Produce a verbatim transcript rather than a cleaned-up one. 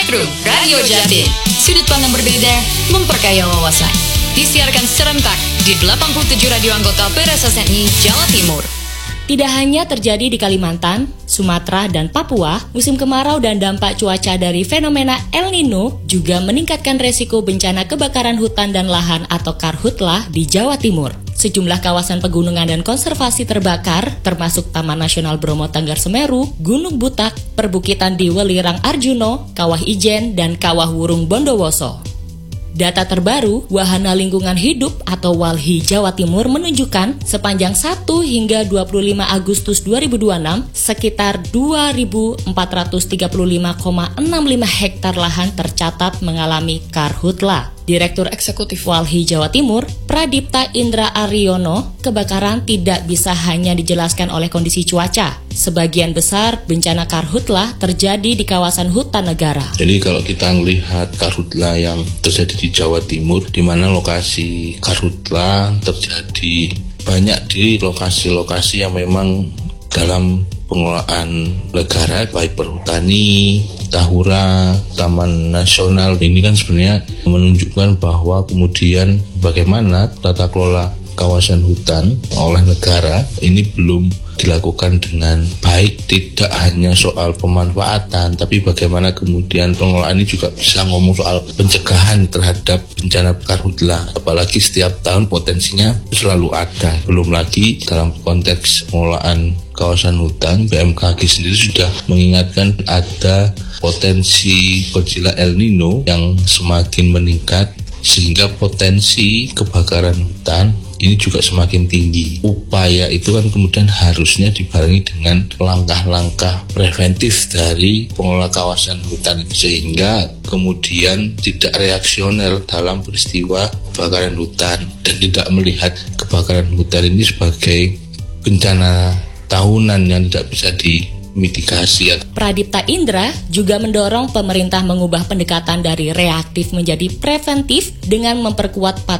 Spektrum Radio Jatim. Sudut pandang berbeda, memperkaya wawasan. Disiarkan serentak di delapan puluh tujuh radio anggota P R S S N I Jawa Timur. Tidak hanya terjadi di Kalimantan, Sumatera, dan Papua, musim kemarau dan dampak cuaca dari fenomena El Nino juga meningkatkan resiko bencana kebakaran hutan dan lahan atau karhutlah di Jawa Timur. Sejumlah kawasan pegunungan dan konservasi terbakar, termasuk Taman Nasional Bromo Tenggar Semeru, Gunung Butak, perbukitan di Welirang Arjuno, Kawah Ijen, dan Kawah Wurung Bondowoso. Data terbaru Wahana Lingkungan Hidup atau WALHI Jawa Timur menunjukkan sepanjang satu hingga dua puluh lima Agustus dua ribu dua puluh enam sekitar dua ribu empat ratus tiga puluh lima koma enam lima hektar lahan tercatat mengalami karhutla. Direktur Eksekutif WALHI Jawa Timur, Pradipta Indra Aryono, kebakaran tidak bisa hanya dijelaskan oleh kondisi cuaca. Sebagian besar bencana karhutla terjadi di kawasan hutan negara. Jadi kalau kita melihat karhutla yang terjadi di Jawa Timur, di mana lokasi karhutla terjadi banyak di lokasi-lokasi yang memang dalam pengelolaan negara, baik perhutani, Tahura, Taman Nasional. Ini kan sebenarnya menunjukkan bahwa kemudian bagaimana tata kelola kawasan hutan oleh negara ini belum dilakukan dengan baik. Tidak hanya soal pemanfaatan, tapi bagaimana kemudian pengelolaan ini juga bisa ngomong soal pencegahan terhadap bencana karhutla. Apalagi setiap tahun potensinya selalu ada. Belum lagi dalam konteks pengelolaan kawasan hutan, B M K G sendiri sudah mengingatkan ada potensi Godzilla El Nino yang semakin meningkat, sehingga potensi kebakaran hutan ini juga semakin tinggi. Upaya itu kan kemudian harusnya dibarengi dengan langkah-langkah preventif dari pengelola kawasan hutan, sehingga kemudian tidak reaksioner dalam peristiwa kebakaran hutan dan tidak melihat kebakaran hutan ini sebagai bencana tahunan yang tidak bisa dimitigasi. Pradipta Indra juga mendorong pemerintah mengubah pendekatan dari reaktif menjadi preventif dengan memperkuat